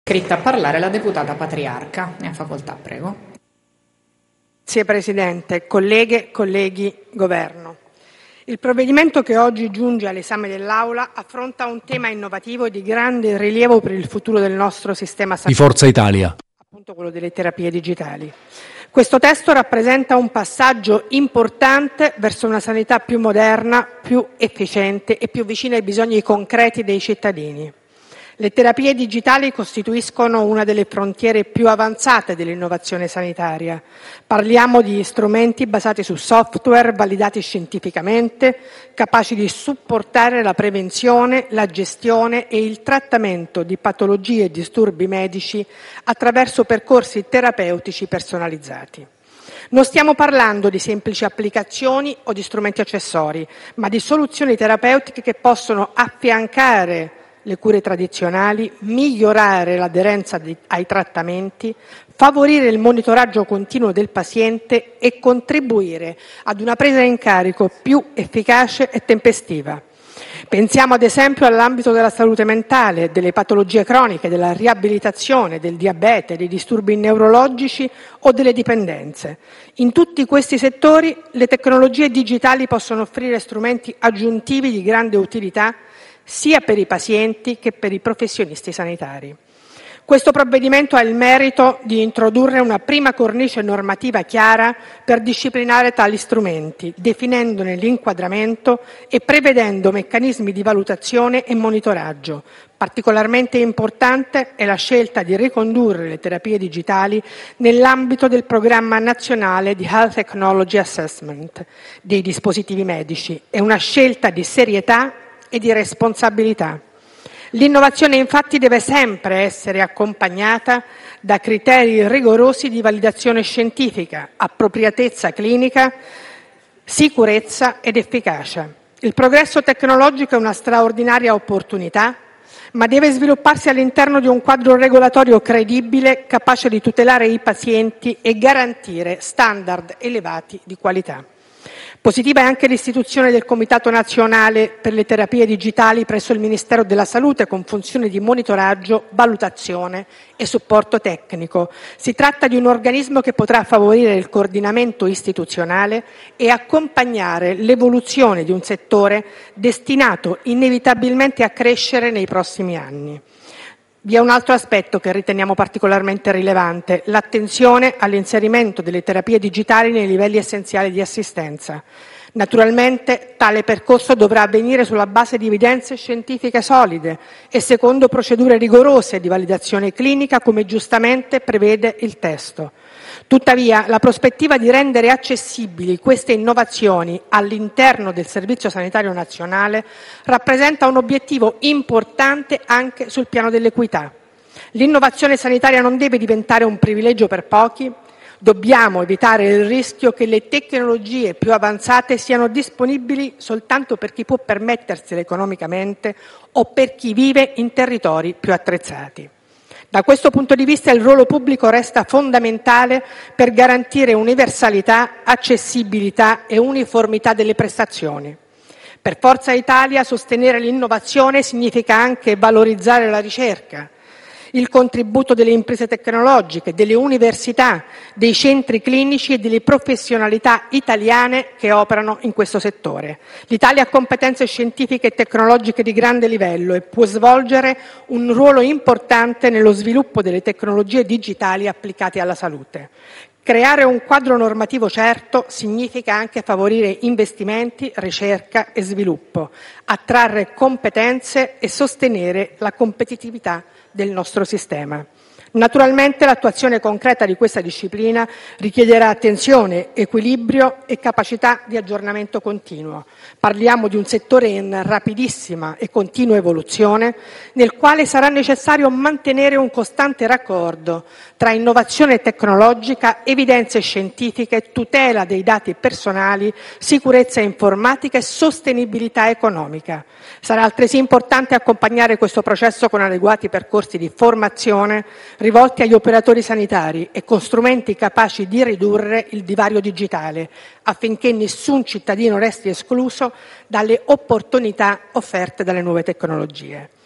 Iscritta a parlare la deputata Patriarca. Ne ha facoltà, prego. Grazie Presidente, colleghe, colleghi, Governo. Il provvedimento che oggi giunge all'esame dell'Aula affronta un tema innovativo e di grande rilievo per il futuro del nostro sistema sanitario. Di Forza Italia. Appunto quello delle terapie digitali. Questo testo rappresenta un passaggio importante verso una sanità più moderna, più efficiente e più vicina ai bisogni concreti dei cittadini. Le terapie digitali costituiscono una delle frontiere più avanzate dell'innovazione sanitaria. Parliamo di strumenti basati su software validati scientificamente, capaci di supportare la prevenzione, la gestione e il trattamento di patologie e disturbi medici attraverso percorsi terapeutici personalizzati. Non stiamo parlando di semplici applicazioni o di strumenti accessori, ma di soluzioni terapeutiche che possono affiancare le cure tradizionali, migliorare l'aderenza ai trattamenti, favorire il monitoraggio continuo del paziente e contribuire ad una presa in carico più efficace e tempestiva. Pensiamo ad esempio all'ambito della salute mentale, delle patologie croniche, della riabilitazione, del diabete, dei disturbi neurologici o delle dipendenze. In tutti questi settori le tecnologie digitali possono offrire strumenti aggiuntivi di grande utilità sia per i pazienti che per i professionisti sanitari. Questo provvedimento ha il merito di introdurre una prima cornice normativa chiara per disciplinare tali strumenti, definendone l'inquadramento e prevedendo meccanismi di valutazione e monitoraggio. Particolarmente importante è la scelta di ricondurre le terapie digitali nell'ambito del programma nazionale di Health Technology Assessment dei dispositivi medici. È una scelta di serietà e di responsabilità. L'innovazione infatti deve sempre essere accompagnata da criteri rigorosi di validazione scientifica, appropriatezza clinica, sicurezza ed efficacia. Il progresso tecnologico è una straordinaria opportunità, ma deve svilupparsi all'interno di un quadro regolatorio credibile, capace di tutelare i pazienti e garantire standard elevati di qualità. Positiva è anche l'istituzione del Comitato Nazionale per le Terapie Digitali presso il Ministero della Salute con funzione di monitoraggio, valutazione e supporto tecnico. Si tratta di un organismo che potrà favorire il coordinamento istituzionale e accompagnare l'evoluzione di un settore destinato inevitabilmente a crescere nei prossimi anni. Vi è un altro aspetto che riteniamo particolarmente rilevante: l'attenzione all'inserimento delle terapie digitali nei livelli essenziali di assistenza. Naturalmente tale percorso dovrà avvenire sulla base di evidenze scientifiche solide e secondo procedure rigorose di validazione clinica, come giustamente prevede il testo. Tuttavia, la prospettiva di rendere accessibili queste innovazioni all'interno del Servizio Sanitario Nazionale rappresenta un obiettivo importante anche sul piano dell'equità. L'innovazione sanitaria non deve diventare un privilegio per pochi. Dobbiamo evitare il rischio che le tecnologie più avanzate siano disponibili soltanto per chi può permettersele economicamente o per chi vive in territori più attrezzati. Da questo punto di vista il ruolo pubblico resta fondamentale per garantire universalità, accessibilità e uniformità delle prestazioni. Per Forza Italia sostenere l'innovazione significa anche valorizzare la ricerca, il contributo delle imprese tecnologiche, delle università, dei centri clinici e delle professionalità italiane che operano in questo settore. L'Italia ha competenze scientifiche e tecnologiche di grande livello e può svolgere un ruolo importante nello sviluppo delle tecnologie digitali applicate alla salute. Creare un quadro normativo certo significa anche favorire investimenti, ricerca e sviluppo, attrarre competenze e sostenere la competitività del nostro sistema. Naturalmente l'attuazione concreta di questa disciplina richiederà attenzione, equilibrio e capacità di aggiornamento continuo. Parliamo di un settore in rapidissima e continua evoluzione, nel quale sarà necessario mantenere un costante raccordo tra innovazione tecnologica, evidenze scientifiche, tutela dei dati personali, sicurezza informatica e sostenibilità economica. Sarà altresì importante accompagnare questo processo con adeguati percorsi di formazione rivolti agli operatori sanitari e con strumenti capaci di ridurre il divario digitale, affinché nessun cittadino resti escluso dalle opportunità offerte dalle nuove tecnologie.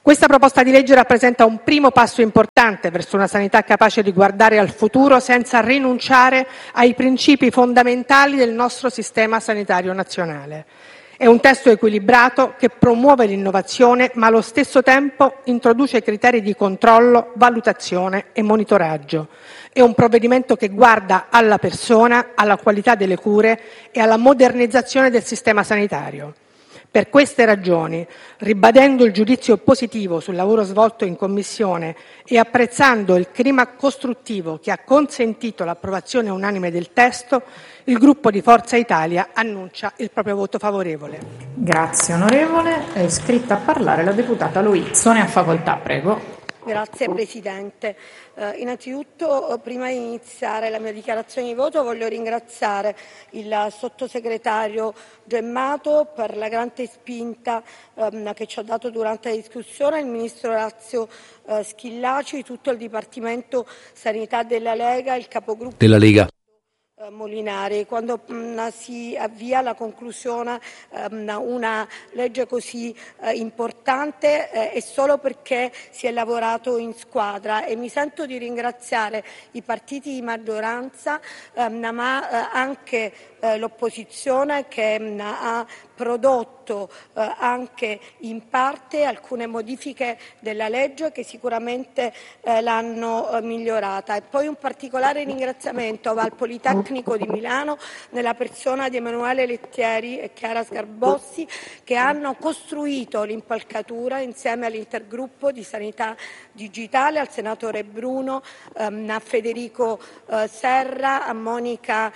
Questa proposta di legge rappresenta un primo passo importante verso una sanità capace di guardare al futuro senza rinunciare ai principi fondamentali del nostro sistema sanitario nazionale. È un testo equilibrato che promuove l'innovazione, ma allo stesso tempo introduce criteri di controllo, valutazione e monitoraggio. È un provvedimento che guarda alla persona, alla qualità delle cure e alla modernizzazione del sistema sanitario. Per queste ragioni, ribadendo il giudizio positivo sul lavoro svolto in Commissione e apprezzando il clima costruttivo che ha consentito l'approvazione unanime del testo, il gruppo di Forza Italia annuncia il proprio voto favorevole. Grazie onorevole. È iscritta a parlare la deputata Loizzo. Ne ha facoltà, prego. Grazie Presidente. Innanzitutto, prima di iniziare la mia dichiarazione di voto, voglio ringraziare il sottosegretario Gemmato per la grande spinta che ci ha dato durante la discussione, il ministro Orazio Schillaci, tutto il Dipartimento Sanità della Lega, il capogruppo della Lega Molinari. Quando si avvia alla conclusione una legge così importante è solo perché si è lavorato in squadra, e mi sento di ringraziare i partiti di maggioranza ma anche l'opposizione che ha prodotto anche in parte alcune modifiche della legge che sicuramente l'hanno migliorata. E poi un particolare ringraziamento va al Politecnico di Milano, nella persona di Emanuele Lettieri e Chiara Sgarbossi, che hanno costruito l'impalcatura insieme all'intergruppo di sanità digitale, al senatore Bruno, a Federico Serra, a Monica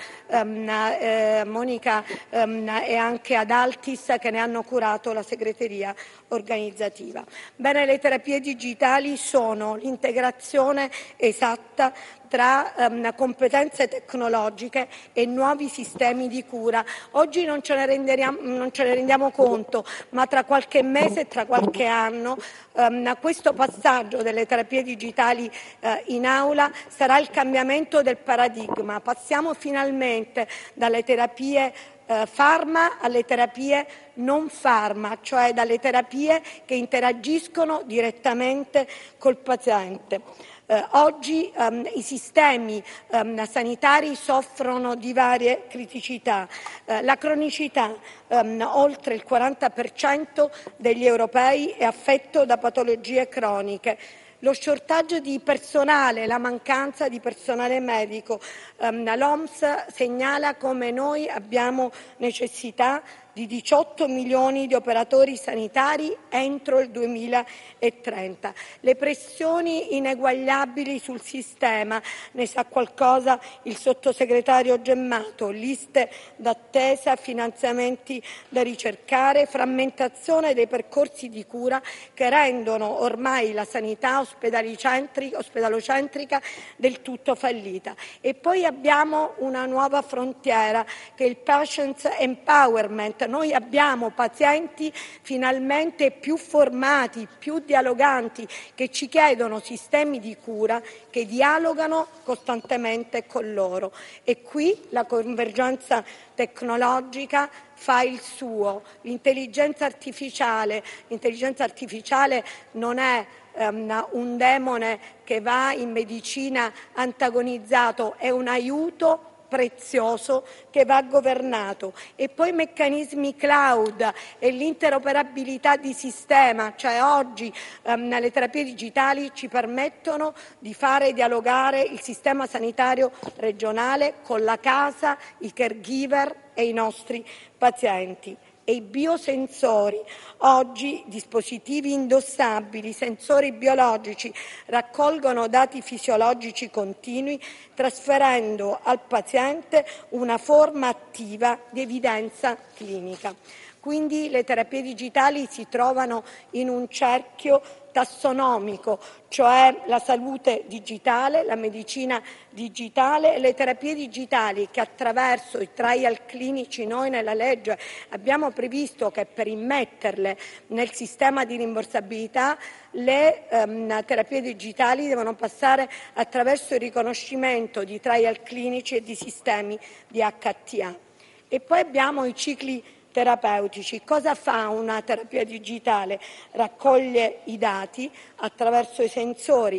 e anche ad Altis, che ne hanno curato la segreteria organizzativa. Bene, le terapie digitali sono l'integrazione esatta tra competenze tecnologiche e nuovi sistemi di cura. Oggi non ce ne rendiamo conto, ma tra qualche mese e tra qualche anno questo passaggio delle terapie digitali in aula sarà il cambiamento del paradigma. Passiamo finalmente dalle terapie farma alle terapie non farma, cioè dalle terapie che interagiscono direttamente col paziente. Oggi i sistemi sanitari soffrono di varie criticità. La cronicità, oltre il 40% degli europei è affetto da patologie croniche. Lo shortage di personale, la mancanza di personale medico. L'OMS segnala come noi abbiamo necessità di 18 milioni di operatori sanitari entro il 2030. Le pressioni ineguagliabili sul sistema, ne sa qualcosa il sottosegretario Gemmato, liste d'attesa, finanziamenti da ricercare, frammentazione dei percorsi di cura che rendono ormai la sanità ospedalocentrica del tutto fallita. E poi abbiamo una nuova frontiera che è il patient empowerment. Noi abbiamo pazienti finalmente più formati, più dialoganti, che ci chiedono sistemi di cura che dialogano costantemente con loro. E qui la convergenza tecnologica fa il suo. L'intelligenza artificiale non è un demone che va in medicina antagonizzato, è un aiuto prezioso che va governato. E poi meccanismi cloud e l'interoperabilità di sistema, cioè oggi le terapie digitali ci permettono di fare dialogare il sistema sanitario regionale con la casa, i caregiver e i nostri pazienti. E i biosensori, oggi dispositivi indossabili, sensori biologici, raccolgono dati fisiologici continui, trasferendo al paziente una forma attiva di evidenza clinica. Quindi le terapie digitali si trovano in un cerchio tassonomico, cioè la salute digitale, la medicina digitale e le terapie digitali che attraverso i trial clinici noi nella legge abbiamo previsto che per immetterle nel sistema di rimborsabilità le terapie digitali devono passare attraverso il riconoscimento di trial clinici e di sistemi di HTA. E poi abbiamo i cicli terapeutici. Cosa fa una terapia digitale? Raccoglie i dati attraverso i sensori,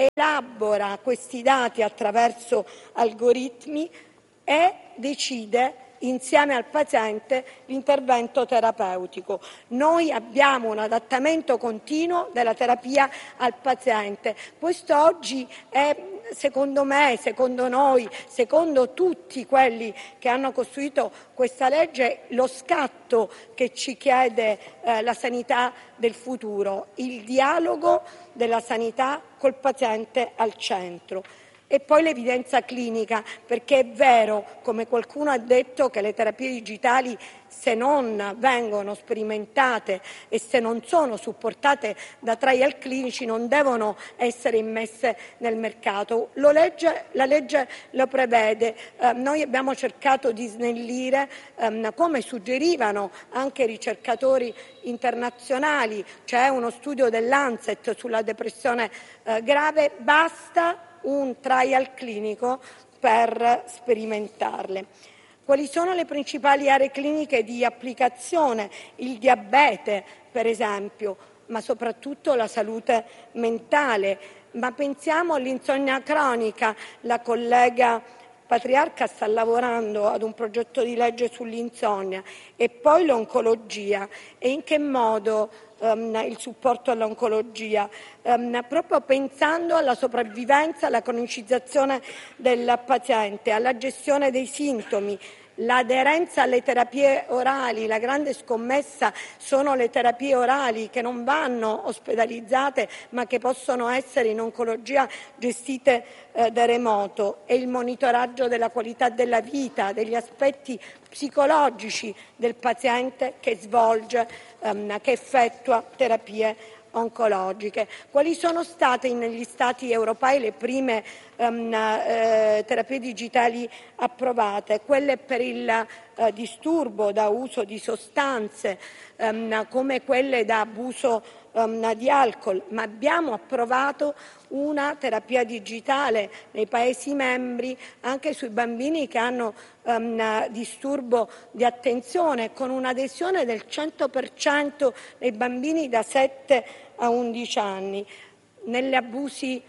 elabora questi dati attraverso algoritmi e decide insieme al paziente l'intervento terapeutico. Noi abbiamo un adattamento continuo della terapia al paziente. Questo oggi è, secondo me, secondo noi, secondo tutti quelli che hanno costruito questa legge, lo scatto che ci chiede la sanità del futuro, il dialogo della sanità col paziente al centro. E poi l'evidenza clinica, perché è vero, come qualcuno ha detto, che le terapie digitali, se non vengono sperimentate e se non sono supportate da trial clinici, non devono essere immesse nel mercato. La legge lo prevede. Noi abbiamo cercato di snellire, come suggerivano anche ricercatori internazionali. C'è uno studio dell'Lancet sulla depressione grave, basta un trial clinico per sperimentarle. Quali sono le principali aree cliniche di applicazione? Il diabete, per esempio, ma soprattutto la salute mentale. Ma pensiamo all'insonnia cronica. La collega Patriarca sta lavorando ad un progetto di legge sull'insonnia, e poi l'oncologia. E in che modo il supporto all'oncologia? Proprio pensando alla sopravvivenza, alla cronicizzazione del paziente, alla gestione dei sintomi. L'aderenza alle terapie orali, la grande scommessa sono le terapie orali che non vanno ospedalizzate ma che possono essere in oncologia gestite da remoto, e il monitoraggio della qualità della vita, degli aspetti psicologici del paziente che svolge, che effettua terapie oncologiche. Quali sono state negli Stati europei le prime terapie digitali approvate? Quelle per il disturbo da uso di sostanze, come quelle da abuso di alcol, ma abbiamo approvato una terapia digitale nei Paesi membri anche sui bambini che hanno disturbo di attenzione, con un'adesione del 100% dei bambini da 7 a 11 anni. Negli abusi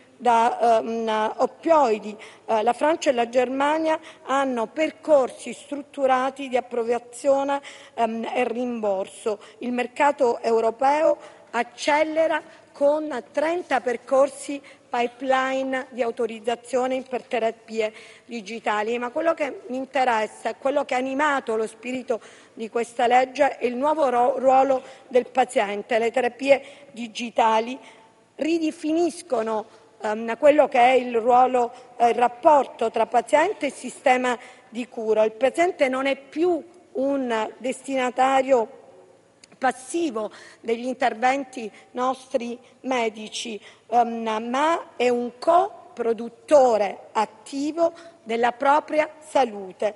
da oppioidi, la Francia e la Germania hanno percorsi strutturati di approvazione e rimborso. Il mercato europeo accelera con 30 percorsi pipeline di autorizzazione per terapie digitali. Ma quello che mi interessa, quello che ha animato lo spirito di questa legge, è il nuovo ruolo del paziente. Le terapie digitali ridefiniscono quello che è il ruolo, il rapporto tra paziente e sistema di cura. Il paziente non è più un destinatario passivo degli interventi nostri medici, ma è un coproduttore attivo della propria salute.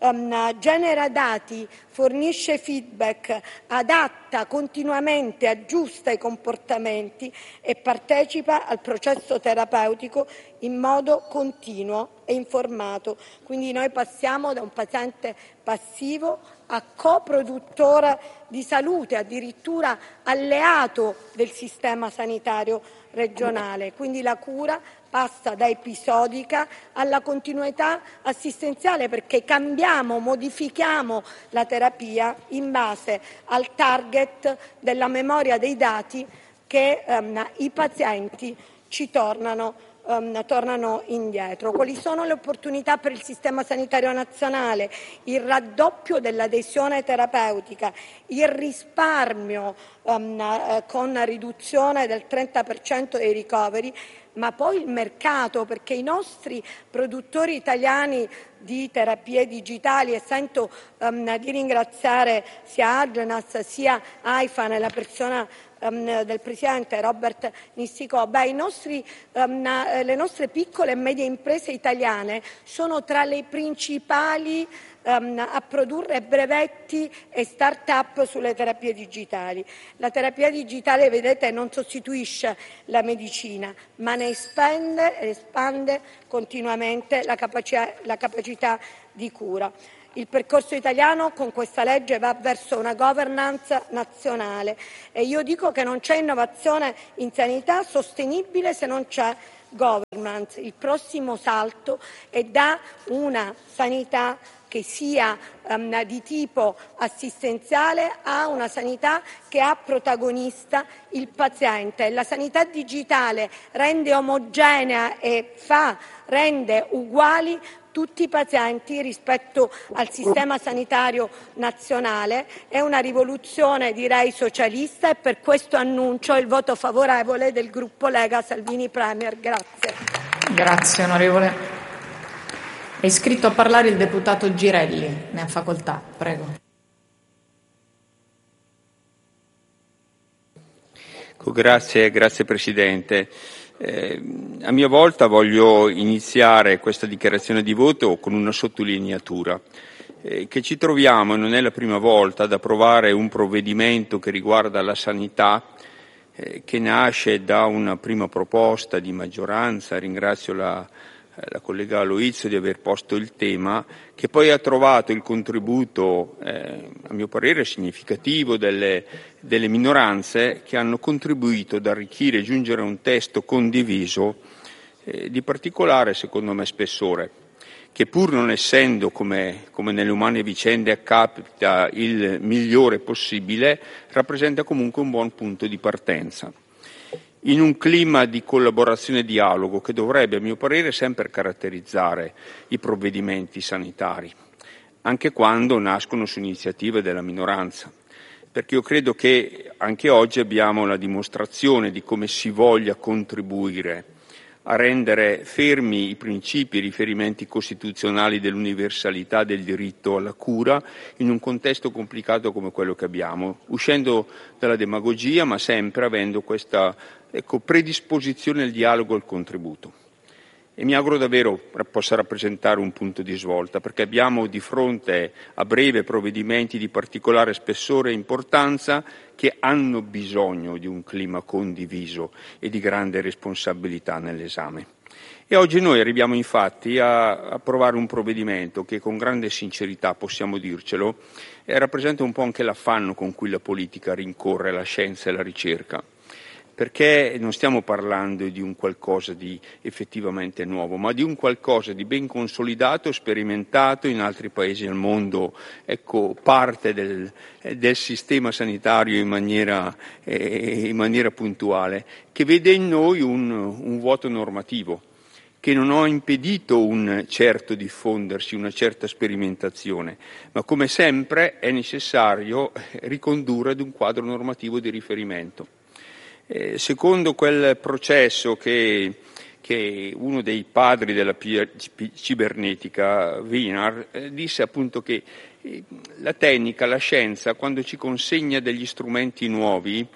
Genera dati, fornisce feedback, adatta continuamente, aggiusta i comportamenti e partecipa al processo terapeutico in modo continuo e informato. Quindi noi passiamo da un paziente passivo a coproduttore di salute, addirittura alleato del sistema sanitario regionale. Quindi la cura passa da episodica alla continuità assistenziale, perché cambiamo, modifichiamo la terapia in base al target della memoria dei dati che i pazienti ci tornano indietro. Quali sono le opportunità per il sistema sanitario nazionale? Il raddoppio dell'adesione terapeutica, il risparmio con riduzione del 30% dei ricoveri, ma poi il mercato, perché i nostri produttori italiani di terapie digitali, e sento di ringraziare sia Agenas sia AIFA nella persona del Presidente Robert Nisticò, le nostre piccole e medie imprese italiane sono tra le principali a produrre brevetti e start-up sulle terapie digitali. La terapia digitale, vedete, non sostituisce la medicina, ma ne espande continuamente la capacità di cura. Il percorso italiano con questa legge va verso una governance nazionale e io dico che non c'è innovazione in sanità sostenibile se non c'è governance. Il prossimo salto è da una sanità che sia di tipo assistenziale a una sanità che ha protagonista il paziente. La sanità digitale rende omogenea e rende uguali tutti i pazienti rispetto al sistema sanitario nazionale. È una rivoluzione, direi, socialista e per questo annuncio il voto favorevole del gruppo Lega Salvini Premier. Grazie. Grazie onorevole. È iscritto a parlare il deputato Girelli. Ne ha facoltà. Prego. Grazie Presidente. A mia volta voglio iniziare questa dichiarazione di voto con una sottolineatura, che ci troviamo, e non è la prima volta, ad approvare un provvedimento che riguarda la sanità, che nasce da una prima proposta di maggioranza. Ringrazio la collega Aloizio di aver posto il tema, che poi ha trovato il contributo, a mio parere significativo, delle minoranze che hanno contribuito ad arricchire e giungere a un testo condiviso di particolare, secondo me, spessore, che pur non essendo, come nelle umane vicende capita, il migliore possibile, rappresenta comunque un buon punto di partenza, in un clima di collaborazione e dialogo che dovrebbe, a mio parere, sempre caratterizzare i provvedimenti sanitari, anche quando nascono su iniziative della minoranza. Perché io credo che anche oggi abbiamo la dimostrazione di come si voglia contribuire a rendere fermi i principi e i riferimenti costituzionali dell'universalità del diritto alla cura in un contesto complicato come quello che abbiamo, uscendo dalla demagogia ma sempre avendo questa predisposizione al dialogo e al contributo. E mi auguro davvero possa rappresentare un punto di svolta, perché abbiamo di fronte a breve provvedimenti di particolare spessore e importanza che hanno bisogno di un clima condiviso e di grande responsabilità nell'esame. E oggi noi arriviamo infatti a approvare un provvedimento che, con grande sincerità possiamo dircelo, rappresenta un po' anche l'affanno con cui la politica rincorre la scienza e la ricerca. Perché non stiamo parlando di un qualcosa di effettivamente nuovo, ma di un qualcosa di ben consolidato, sperimentato in altri paesi del mondo, parte del sistema sanitario in maniera puntuale, che vede in noi un vuoto normativo, che non ha impedito un certo diffondersi, una certa sperimentazione, ma come sempre è necessario ricondurre ad un quadro normativo di riferimento. Secondo quel processo che uno dei padri della cibernetica, Wiener, disse appunto che la tecnica, la scienza, quando ci consegna degli strumenti nuovi,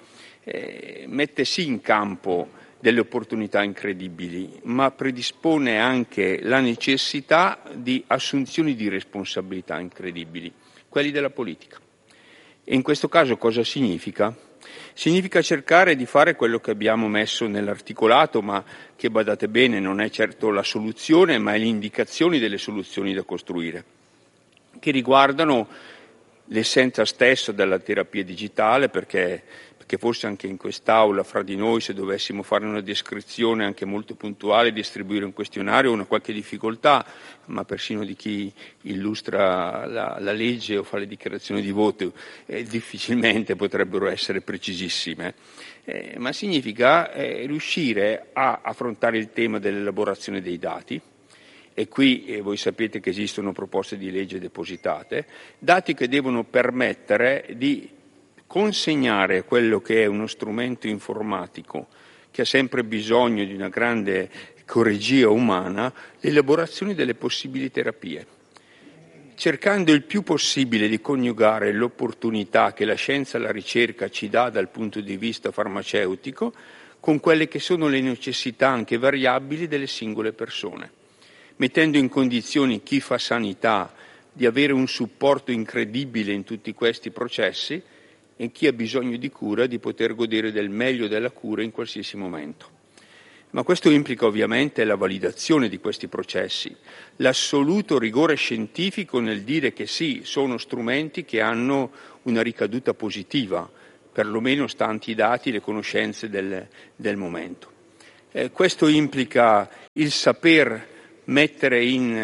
mette sì in campo delle opportunità incredibili, ma predispone anche la necessità di assunzioni di responsabilità incredibili, quelli della politica. E in questo caso cosa significa? Significa cercare di fare quello che abbiamo messo nell'articolato, ma che, badate bene, non è certo la soluzione, ma è l'indicazione delle soluzioni da costruire, che riguardano l'essenza stessa della terapia digitale, perché forse anche in quest'Aula, fra di noi, se dovessimo fare una descrizione anche molto puntuale, distribuire un questionario, una qualche difficoltà, ma persino di chi illustra la legge o fa le dichiarazioni di voto, difficilmente potrebbero essere precisissime. Ma significa riuscire a affrontare il tema dell'elaborazione dei dati. E qui voi sapete che esistono proposte di legge depositate, dati che devono permettere di consegnare quello che è uno strumento informatico che ha sempre bisogno di una grande corregia umana, l'elaborazione delle possibili terapie, cercando il più possibile di coniugare l'opportunità che la scienza e la ricerca ci dà dal punto di vista farmaceutico con quelle che sono le necessità anche variabili delle singole persone, mettendo in condizioni chi fa sanità di avere un supporto incredibile in tutti questi processi e chi ha bisogno di cura di poter godere del meglio della cura in qualsiasi momento. Ma questo implica ovviamente la validazione di questi processi, l'assoluto rigore scientifico nel dire che sì, sono strumenti che hanno una ricaduta positiva, perlomeno stanti i dati, le conoscenze del momento. Questo implica il saper mettere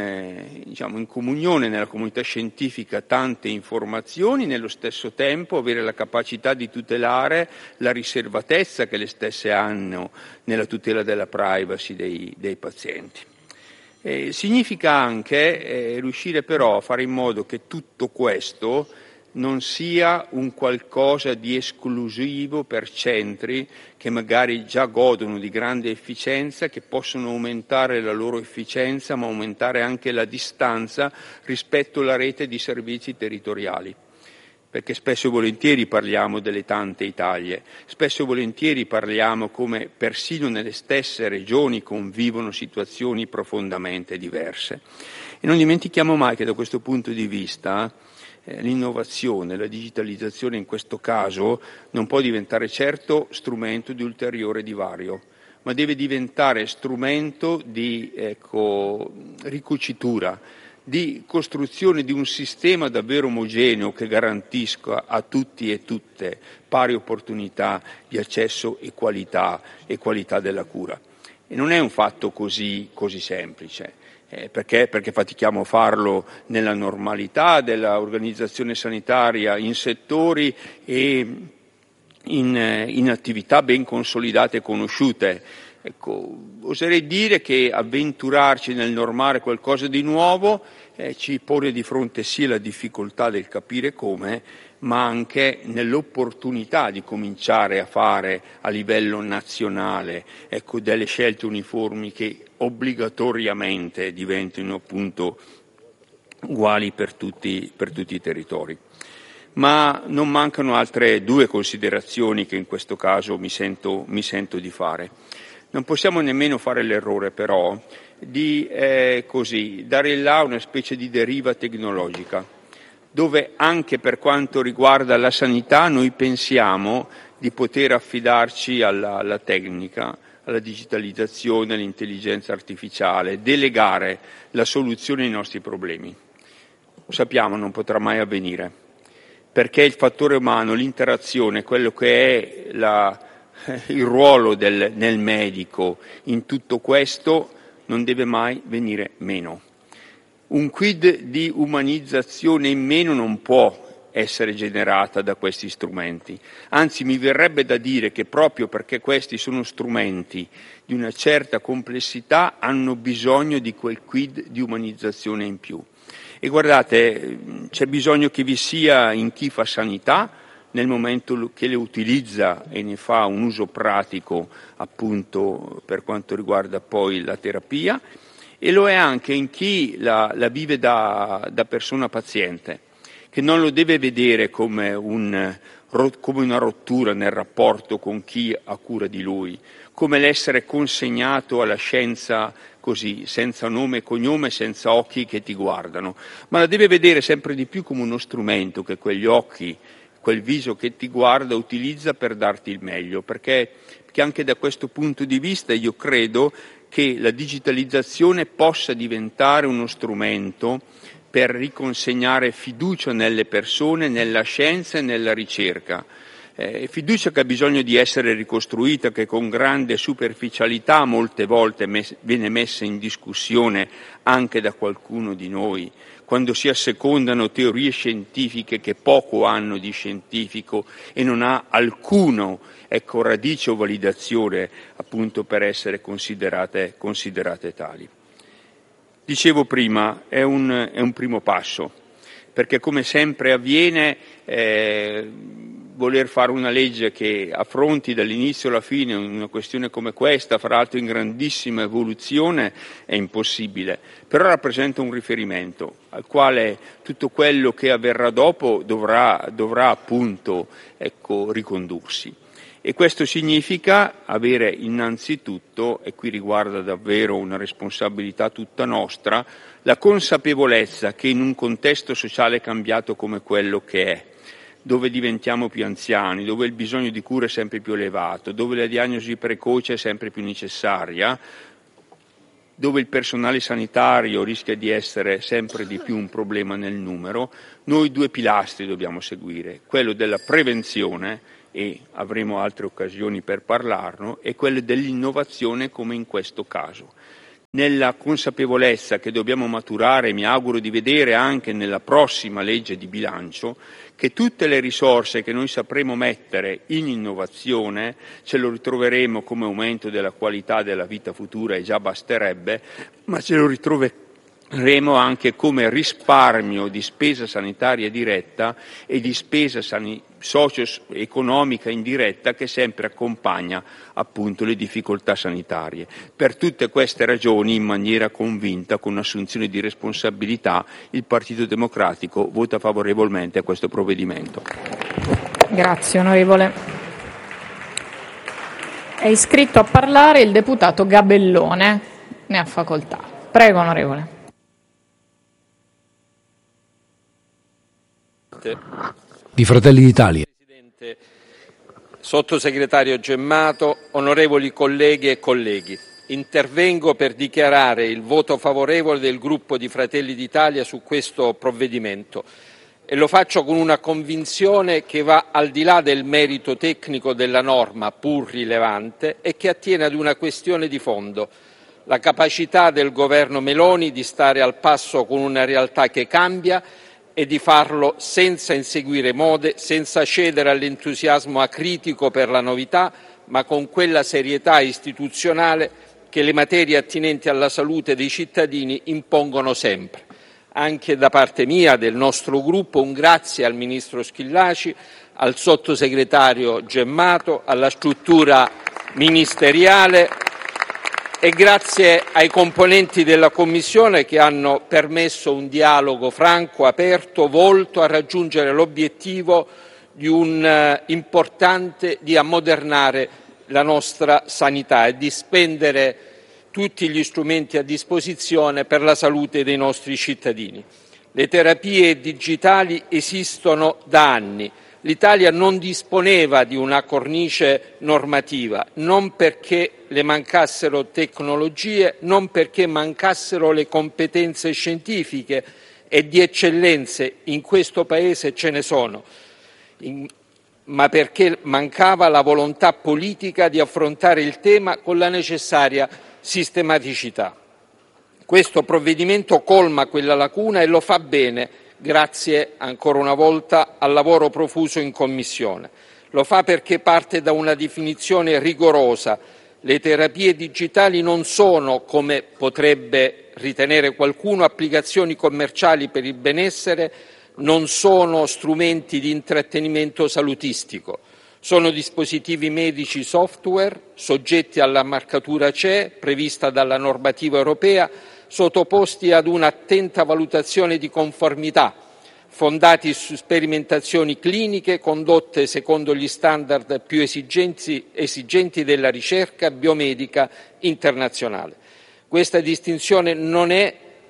in comunione nella comunità scientifica tante informazioni, nello stesso tempo avere la capacità di tutelare la riservatezza che le stesse hanno nella tutela della privacy dei pazienti. Significa anche riuscire però a fare in modo che tutto questo non sia un qualcosa di esclusivo per centri che magari già godono di grande efficienza, che possono aumentare la loro efficienza, ma aumentare anche la distanza rispetto alla rete di servizi territoriali. Perché spesso e volentieri parliamo delle tante Italie, spesso e volentieri parliamo come persino nelle stesse regioni convivono situazioni profondamente diverse. E non dimentichiamo mai che da questo punto di vista l'innovazione, la digitalizzazione in questo caso non può diventare certo strumento di ulteriore divario, ma deve diventare strumento di ricucitura, di costruzione di un sistema davvero omogeneo che garantisca a tutti e tutte pari opportunità di accesso e qualità della cura. E non è un fatto così semplice. Perché fatichiamo a farlo nella normalità dell'organizzazione sanitaria in settori e in attività ben consolidate e conosciute. Oserei dire che avventurarci nel normare qualcosa di nuovo ci pone di fronte sia la difficoltà del capire come, ma anche nell'opportunità di cominciare a fare a livello nazionale delle scelte uniformi che obbligatoriamente diventino appunto uguali per tutti i territori. Ma non mancano altre due considerazioni che in questo caso mi sento di fare. Non possiamo nemmeno fare l'errore però di dare là una specie di deriva tecnologica, dove anche per quanto riguarda la sanità noi pensiamo di poter affidarci alla tecnica, alla digitalizzazione, all'intelligenza artificiale, delegare la soluzione ai nostri problemi. Lo sappiamo, non potrà mai avvenire, perché il fattore umano, l'interazione, quello che è il ruolo nel medico in tutto questo non deve mai venire meno. Un quid di umanizzazione in meno non può essere generata da questi strumenti. Anzi, mi verrebbe da dire che proprio perché questi sono strumenti di una certa complessità hanno bisogno di quel quid di umanizzazione in più. E guardate, c'è bisogno che vi sia in chi fa sanità, nel momento che le utilizza e ne fa un uso pratico appunto per quanto riguarda poi la terapia, e lo è anche in chi la vive da persona paziente, che non lo deve vedere come una rottura nel rapporto con chi ha cura di lui, come l'essere consegnato alla scienza così, senza nome e cognome, senza occhi che ti guardano, ma la deve vedere sempre di più come uno strumento che quegli occhi, quel viso che ti guarda utilizza per darti il meglio, perché anche da questo punto di vista io credo che la digitalizzazione possa diventare uno strumento per riconsegnare fiducia nelle persone, nella scienza e nella ricerca. Fiducia che ha bisogno di essere ricostruita, che con grande superficialità molte volte viene messa in discussione anche da qualcuno di noi, quando si assecondano teorie scientifiche che poco hanno di scientifico e non ha alcuno radice o validazione appunto per essere considerate tali. Dicevo prima, è un primo passo, perché come sempre avviene voler fare una legge che affronti dall'inizio alla fine una questione come questa, fra l'altro in grandissima evoluzione, è impossibile, però rappresenta un riferimento al quale tutto quello che avverrà dopo dovrà appunto ricondursi. E questo significa avere innanzitutto, e qui riguarda davvero una responsabilità tutta nostra, la consapevolezza che in un contesto sociale cambiato come quello che è, dove diventiamo più anziani, dove il bisogno di cura è sempre più elevato, dove la diagnosi precoce è sempre più necessaria, dove il personale sanitario rischia di essere sempre di più un problema nel numero, noi 2 pilastri dobbiamo seguire: quello della prevenzione, e avremo altre occasioni per parlarne, e quello dell'innovazione, come in questo caso. Nella consapevolezza che dobbiamo maturare, mi auguro di vedere anche nella prossima legge di bilancio, che tutte le risorse che noi sapremo mettere in innovazione ce lo ritroveremo come aumento della qualità della vita futura, e già basterebbe, ma ce lo ritroveremo anche come risparmio di spesa sanitaria diretta e di spesa socio-economica indiretta, che sempre accompagna appunto le difficoltà sanitarie. Per tutte queste ragioni, in maniera convinta, con un'assunzione di responsabilità, il Partito Democratico vota favorevolmente a questo provvedimento. Grazie onorevole. È iscritto a parlare il deputato Gabellone. Ne ha facoltà. Prego onorevole. Di Fratelli d'Italia. Presidente, Sottosegretario Gemmato, onorevoli colleghe e colleghi, intervengo per dichiarare il voto favorevole del gruppo di Fratelli d'Italia su questo provvedimento, e lo faccio con una convinzione che va al di là del merito tecnico della norma, pur rilevante, e che attiene ad una questione di fondo: la capacità del governo Meloni di stare al passo con una realtà che cambia e di farlo senza inseguire mode, senza cedere all'entusiasmo acritico per la novità, ma con quella serietà istituzionale che le materie attinenti alla salute dei cittadini impongono sempre. Anche da parte mia, del nostro gruppo, un grazie al Ministro Schillaci, al Sottosegretario Gemmato, alla struttura ministeriale, e grazie ai componenti della Commissione che hanno permesso un dialogo franco, aperto, volto a raggiungere l'obiettivo di di ammodernare la nostra sanità e di spendere tutti gli strumenti a disposizione per la salute dei nostri cittadini. Le terapie digitali esistono da anni. L'Italia non disponeva di una cornice normativa, non perché le mancassero tecnologie, non perché mancassero le competenze scientifiche, e di eccellenze in questo Paese ce ne sono, ma perché mancava la volontà politica di affrontare il tema con la necessaria sistematicità. Questo provvedimento colma quella lacuna e lo fa bene, grazie ancora una volta al lavoro profuso in Commissione. Lo fa perché parte da una definizione rigorosa. Le terapie digitali non sono, come potrebbe ritenere qualcuno, applicazioni commerciali per il benessere, non sono strumenti di intrattenimento salutistico. Sono dispositivi medici software soggetti alla marcatura CE prevista dalla normativa europea, sottoposti ad un'attenta valutazione di conformità, fondati su sperimentazioni cliniche condotte secondo gli standard più esigenti della ricerca biomedica internazionale. Questa distinzione non è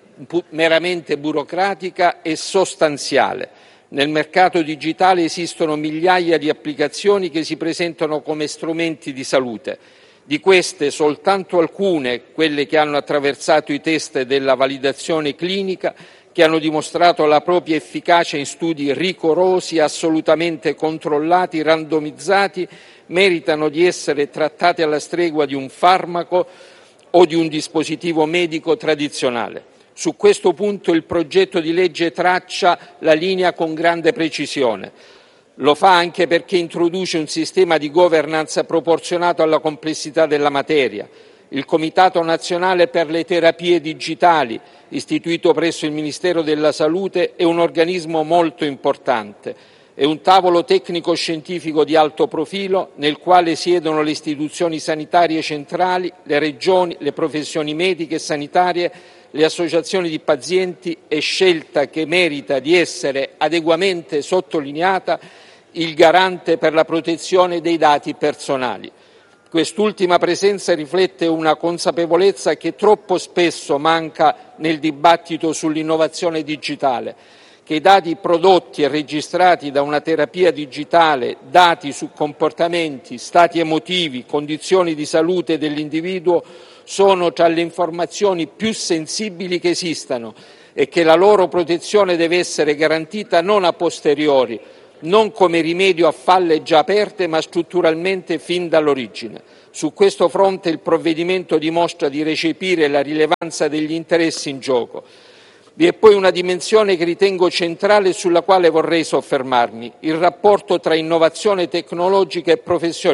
meramente burocratica, è sostanziale. Nel mercato digitale esistono migliaia di applicazioni che si presentano come strumenti di salute. Di queste soltanto alcune, quelle che hanno attraversato i test della validazione clinica, che hanno dimostrato la propria efficacia in studi rigorosi, assolutamente controllati, randomizzati, meritano di essere trattate alla stregua di un farmaco o di un dispositivo medico tradizionale. Su questo punto il progetto di legge traccia la linea con grande precisione. Lo fa anche perché introduce un sistema di governance proporzionato alla complessità della materia. Il Comitato Nazionale per le Terapie Digitali, istituito presso il Ministero della Salute, è un organismo molto importante. È un tavolo tecnico-scientifico di alto profilo nel quale siedono le istituzioni sanitarie centrali, le regioni, le professioni mediche e sanitarie, le associazioni di pazienti, e scelta che merita di essere adeguatamente sottolineata il garante per la protezione dei dati personali. Quest'ultima presenza riflette una consapevolezza che troppo spesso manca nel dibattito sull'innovazione digitale, che i dati prodotti e registrati da una terapia digitale, dati su comportamenti, stati emotivi, condizioni di salute dell'individuo, sono tra le informazioni più sensibili che esistano e che la loro protezione deve essere garantita non a posteriori, non come rimedio a falle già aperte, ma strutturalmente fin dall'origine. Su questo fronte il provvedimento dimostra di recepire la rilevanza degli interessi in gioco. Vi è poi una dimensione che ritengo centrale e sulla quale vorrei soffermarmi: il rapporto tra innovazione tecnologica e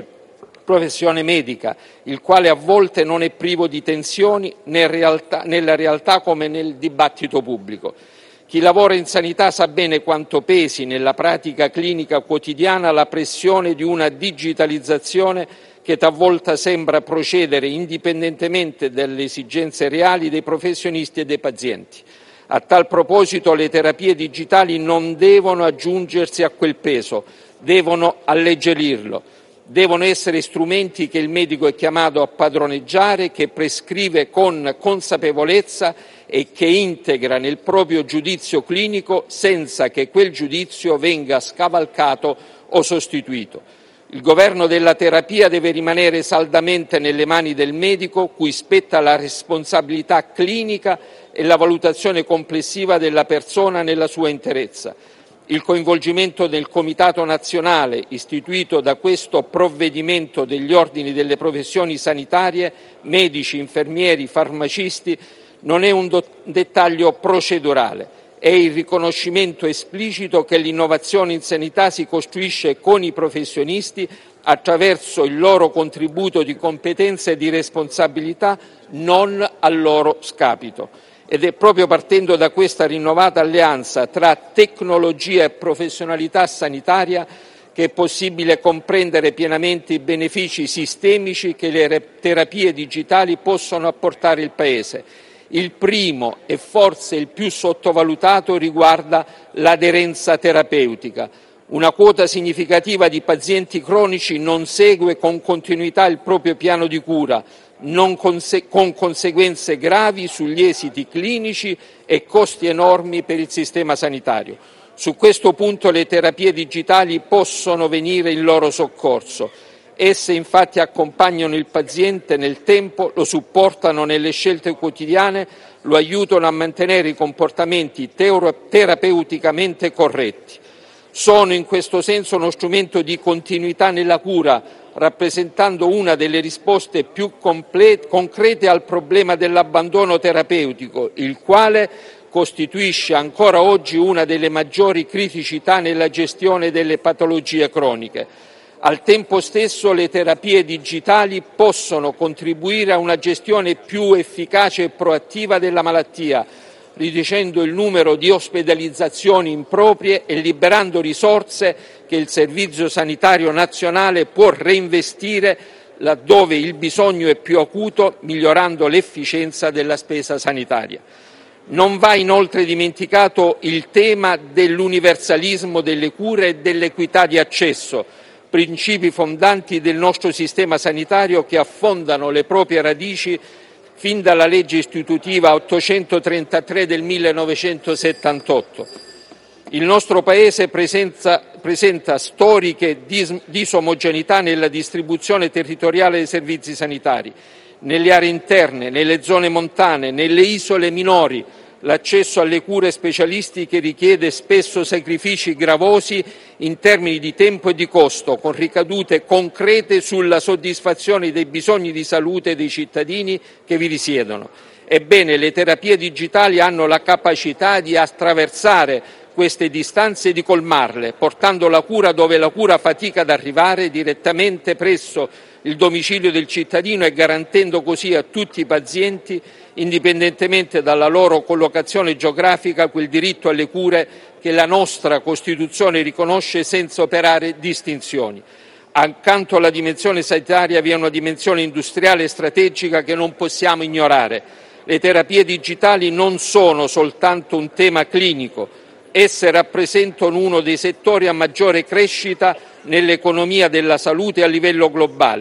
professione medica, il quale a volte non è privo di tensioni nella realtà come nel dibattito pubblico. Chi lavora in sanità sa bene quanto pesi nella pratica clinica quotidiana la pressione di una digitalizzazione che talvolta sembra procedere indipendentemente dalle esigenze reali dei professionisti e dei pazienti. A tal proposito le terapie digitali non devono aggiungersi a quel peso, devono alleggerirlo. Devono essere strumenti che il medico è chiamato a padroneggiare, che prescrive con consapevolezza e che integra nel proprio giudizio clinico senza che quel giudizio venga scavalcato o sostituito. Il governo della terapia deve rimanere saldamente nelle mani del medico, cui spetta la responsabilità clinica e la valutazione complessiva della persona nella sua interezza. Il coinvolgimento del Comitato nazionale, istituito da questo provvedimento, degli ordini delle professioni sanitarie, medici, infermieri, farmacisti, non è un dettaglio procedurale, è il riconoscimento esplicito che l'innovazione in sanità si costruisce con i professionisti attraverso il loro contributo di competenza e di responsabilità, non a loro scapito. Ed è proprio partendo da questa rinnovata alleanza tra tecnologia e professionalità sanitaria che è possibile comprendere pienamente i benefici sistemici che le terapie digitali possono apportare al Paese. Il primo e forse il più sottovalutato riguarda l'aderenza terapeutica. Una quota significativa di pazienti cronici non segue con continuità il proprio piano di cura, con conseguenze gravi sugli esiti clinici e costi enormi per il sistema sanitario. Su questo punto le terapie digitali possono venire in loro soccorso. Esse infatti accompagnano il paziente nel tempo, lo supportano nelle scelte quotidiane, lo aiutano a mantenere i comportamenti terapeuticamente corretti. Sono in questo senso uno strumento di continuità nella cura, rappresentando una delle risposte più concrete al problema dell'abbandono terapeutico, il quale costituisce ancora oggi una delle maggiori criticità nella gestione delle patologie croniche. Al tempo stesso le terapie digitali possono contribuire a una gestione più efficace e proattiva della malattia, riducendo il numero di ospedalizzazioni improprie e liberando risorse che il Servizio Sanitario Nazionale può reinvestire laddove il bisogno è più acuto, migliorando l'efficienza della spesa sanitaria. Non va inoltre dimenticato il tema dell'universalismo delle cure e dell'equità di accesso, principi fondanti del nostro sistema sanitario che affondano le proprie radici fin dalla legge istitutiva 833 del 1978. Il nostro Paese presenta storiche disomogeneità nella distribuzione territoriale dei servizi sanitari. Nelle aree interne, nelle zone montane, nelle isole minori, l'accesso alle cure specialistiche richiede spesso sacrifici gravosi in termini di tempo e di costo, con ricadute concrete sulla soddisfazione dei bisogni di salute dei cittadini che vi risiedono. Ebbene, le terapie digitali hanno la capacità di attraversare queste distanze e di colmarle, portando la cura dove la cura fatica ad arrivare, direttamente presso il domicilio del cittadino e garantendo così a tutti i pazienti, indipendentemente dalla loro collocazione geografica, quel diritto alle cure che la nostra Costituzione riconosce senza operare distinzioni. Accanto alla dimensione sanitaria vi è una dimensione industriale e strategica che non possiamo ignorare. Le terapie digitali non sono soltanto un tema clinico, esse rappresentano uno dei settori a maggiore crescita nell'economia della salute a livello globale.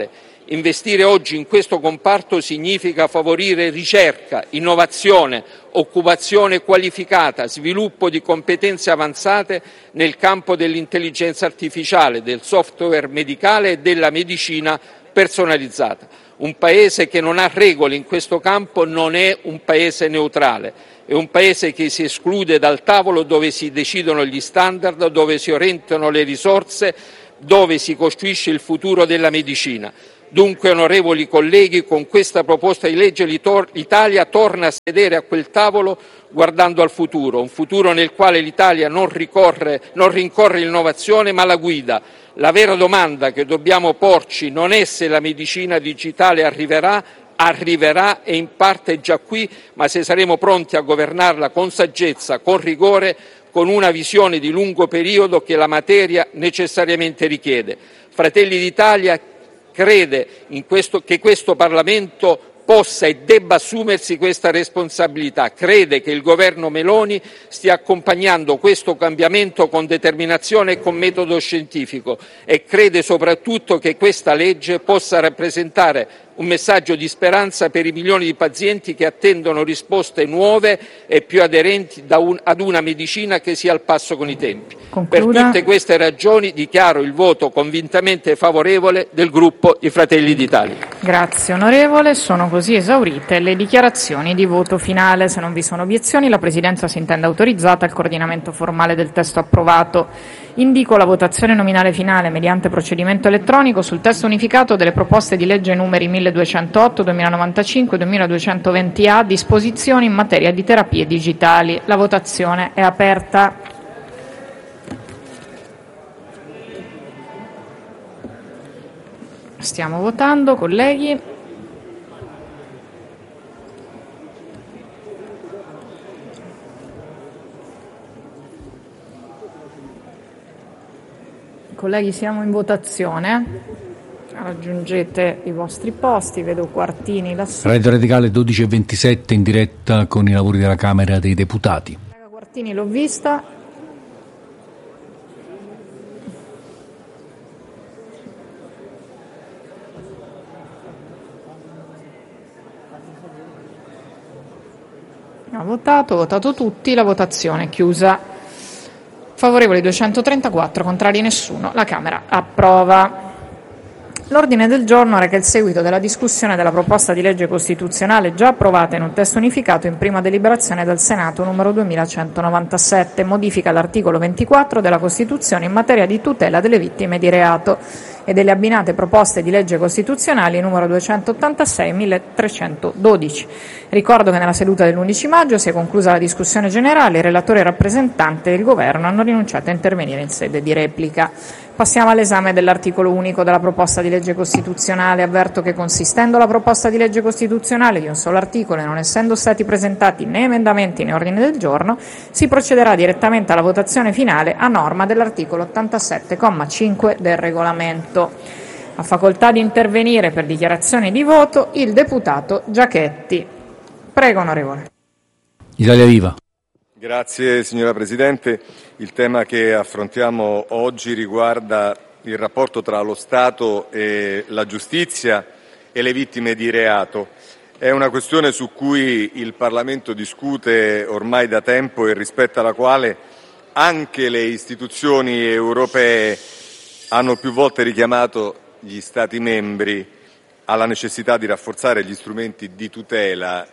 Investire oggi in questo comparto significa favorire ricerca, innovazione, occupazione qualificata, sviluppo di competenze avanzate nel campo dell'intelligenza artificiale, del software medicale e della medicina personalizzata. Un Paese che non ha regole in questo campo non è un Paese neutrale, è un Paese che si esclude dal tavolo dove si decidono gli standard, dove si orientano le risorse, dove si costruisce il futuro della medicina. Dunque, onorevoli colleghi, con questa proposta di legge l'Italia torna a sedere a quel tavolo guardando al futuro, un futuro nel quale l'Italia non rincorre l'innovazione ma la guida. La vera domanda che dobbiamo porci non è se la medicina digitale arriverà e in parte è già qui, ma se saremo pronti a governarla con saggezza, con rigore, con una visione di lungo periodo che la materia necessariamente richiede. Fratelli d'Italia crede che questo Parlamento possa e debba assumersi questa responsabilità, crede che il governo Meloni stia accompagnando questo cambiamento con determinazione e con metodo scientifico e crede soprattutto che questa legge possa rappresentare un messaggio di speranza per i milioni di pazienti che attendono risposte nuove e più aderenti ad una medicina che sia al passo con i tempi. Concluda. Per tutte queste ragioni dichiaro il voto convintamente favorevole del gruppo di Fratelli d'Italia. Grazie onorevole, sono così esaurite le dichiarazioni di voto finale. Se non vi sono obiezioni, la Presidenza si intende autorizzata al coordinamento formale del testo approvato. Indico la votazione nominale finale mediante procedimento elettronico sul testo unificato delle proposte di legge numeri 1208, 2095 e 2220A, disposizioni in materia di terapie digitali. La votazione è aperta. Stiamo votando, colleghi. Colleghi, siamo in votazione. Raggiungete i vostri posti, vedo Quartini lassù. Radio Radicale 12:27 in diretta con i lavori della Camera dei Deputati. Quartini l'ho vista. Ha votato tutti, la votazione è chiusa. Favorevoli 234, contrari nessuno. La Camera approva. L'ordine del giorno reca il seguito della discussione della proposta di legge costituzionale già approvata in un testo unificato in prima deliberazione dal Senato numero 2197, modifica l'articolo 24 della Costituzione in materia di tutela delle vittime di reato e delle abbinate proposte di legge costituzionali numero 286 e 1312. Ricordo che nella seduta dell'11 maggio si è conclusa la discussione generale, il relatore e il rappresentante del Governo hanno rinunciato a intervenire in sede di replica. Passiamo all'esame dell'articolo unico della proposta di legge costituzionale. Avverto che, consistendo la proposta di legge costituzionale di un solo articolo e non essendo stati presentati né emendamenti né ordine del giorno, si procederà direttamente alla votazione finale a norma dell'articolo 87,5 del Regolamento. Ha facoltà di intervenire per dichiarazioni di voto il deputato Giachetti. Prego, onorevole. Italia Viva. Grazie signora Presidente. Il tema che affrontiamo oggi riguarda il rapporto tra lo Stato e la giustizia e le vittime di reato. È una questione su cui il Parlamento discute ormai da tempo e rispetto alla quale anche le istituzioni europee hanno più volte richiamato gli Stati membri alla necessità di rafforzare gli strumenti di tutela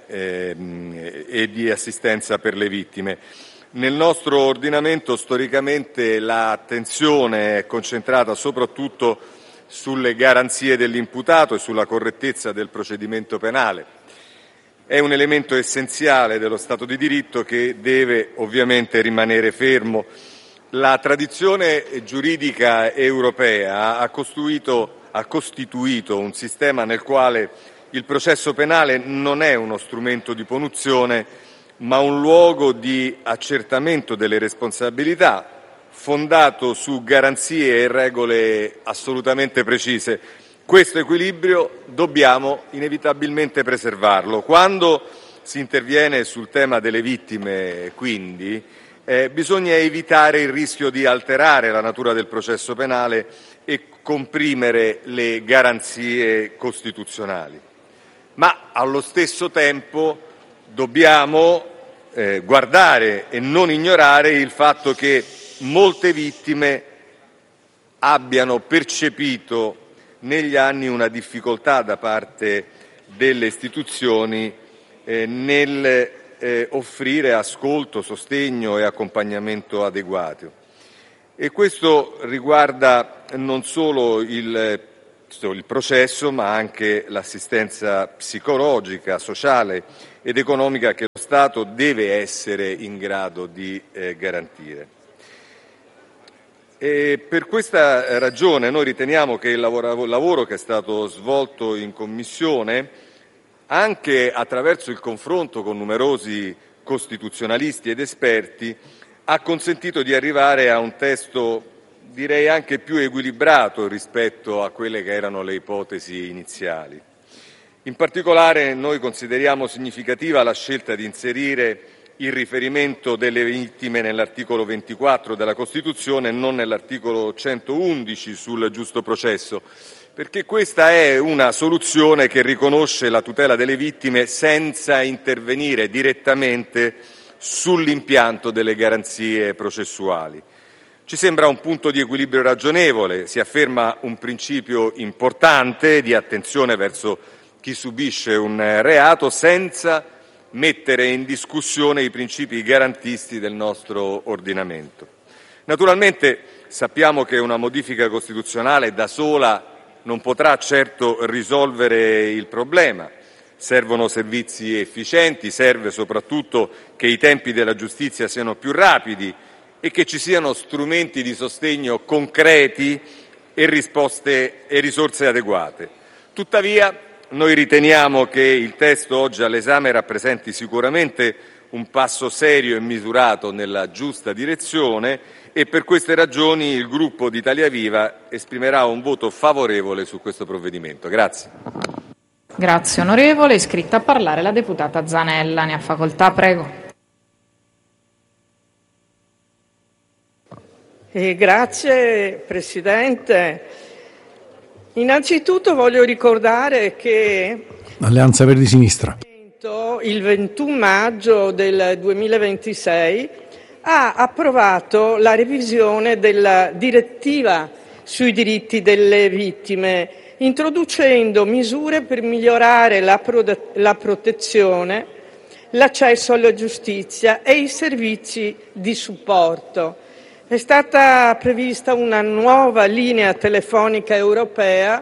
e di assistenza per le vittime. Nel nostro ordinamento storicamente l'attenzione è concentrata soprattutto sulle garanzie dell'imputato e sulla correttezza del procedimento penale. È un elemento essenziale dello Stato di diritto che deve ovviamente rimanere fermo. La tradizione giuridica europea ha costituito un sistema nel quale il processo penale non è uno strumento di punizione, ma un luogo di accertamento delle responsabilità, fondato su garanzie e regole assolutamente precise. Questo equilibrio dobbiamo inevitabilmente preservarlo. Quando si interviene sul tema delle vittime, quindi, bisogna evitare il rischio di alterare la natura del processo penale e comprimere le garanzie costituzionali. Ma allo stesso tempo dobbiamo guardare e non ignorare il fatto che molte vittime abbiano percepito negli anni una difficoltà da parte delle istituzioni nel offrire ascolto, sostegno e accompagnamento adeguato. E questo riguarda non solo il processo, ma anche l'assistenza psicologica, sociale ed economica che lo Stato deve essere in grado di garantire. E per questa ragione noi riteniamo che il lavoro che è stato svolto in Commissione, anche attraverso il confronto con numerosi costituzionalisti ed esperti, ha consentito di arrivare a un testo, direi anche più equilibrato rispetto a quelle che erano le ipotesi iniziali. In particolare noi consideriamo significativa la scelta di inserire il riferimento delle vittime nell'articolo 24 della Costituzione e non nell'articolo 111 sul giusto processo, perché questa è una soluzione che riconosce la tutela delle vittime senza intervenire direttamente sull'impianto delle garanzie processuali. Ci sembra un punto di equilibrio ragionevole, si afferma un principio importante di attenzione verso chi subisce un reato senza mettere in discussione i principi garantisti del nostro ordinamento. Naturalmente sappiamo che una modifica costituzionale da sola non potrà certo risolvere il problema. Servono servizi efficienti, serve soprattutto che i tempi della giustizia siano più rapidi e che ci siano strumenti di sostegno concreti e risposte e risorse adeguate. Tuttavia, noi riteniamo che il testo oggi all'esame rappresenti sicuramente un passo serio e misurato nella giusta direzione e per queste ragioni il gruppo di Italia Viva esprimerà un voto favorevole su questo provvedimento. Grazie. Grazie onorevole. Iscritta a parlare la deputata Zanella. Ne ha facoltà, prego. Grazie Presidente. Innanzitutto voglio ricordare che Alleanza Verdi Sinistra il 21 maggio del 2026 ha approvato la revisione della direttiva sui diritti delle vittime, introducendo misure per migliorare la protezione, l'accesso alla giustizia e i servizi di supporto. È stata prevista una nuova linea telefonica europea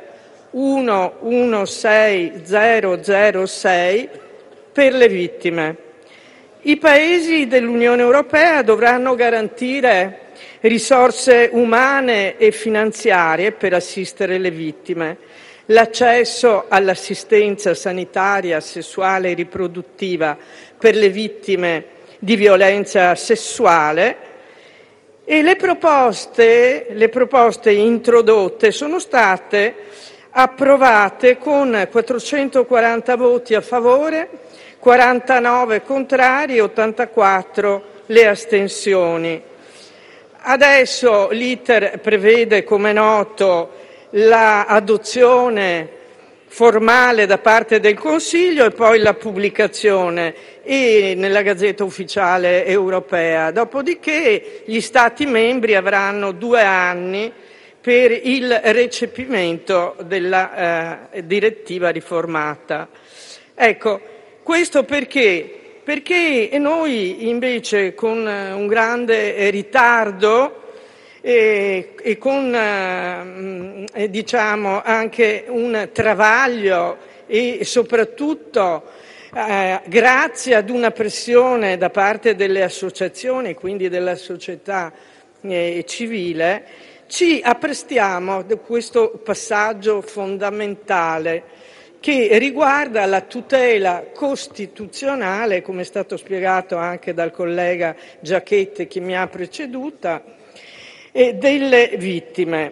116006 per le vittime. I Paesi dell'Unione Europea dovranno garantire risorse umane e finanziarie per assistere le vittime, l'accesso all'assistenza sanitaria sessuale e riproduttiva per le vittime di violenza sessuale. E le proposte introdotte sono state approvate con 440 voti a favore, 49 contrari e 84 le astensioni. Adesso l'iter prevede, come noto, l'adozione formale da parte del Consiglio e poi la pubblicazione nella Gazzetta Ufficiale Europea. Dopodiché gli Stati membri avranno 2 anni per il recepimento della direttiva riformata. Ecco, questo perché noi invece con un grande ritardo e con diciamo anche un travaglio e soprattutto grazie ad una pressione da parte delle associazioni, quindi della società civile, ci apprestiamo a questo passaggio fondamentale che riguarda la tutela costituzionale, come è stato spiegato anche dal collega Giachetti che mi ha preceduta, delle vittime.